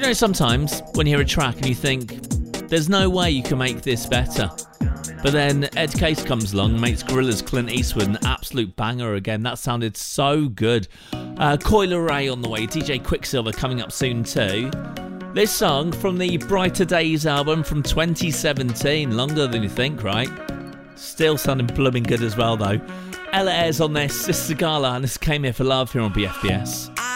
know, sometimes when you hear a track and you think, there's no way you can make this better. But then Ed Case comes along and makes Gorillaz' Clint Eastwood an absolute banger again. That sounded so good. Coi Leray on the way, DJ Quicksilver coming up soon too. This song from the Brighter Days album from 2017, longer than you think, right? Still sounding blooming good as well though. Ella Ayres on this is Sigala, and this came here for love here on BFBS.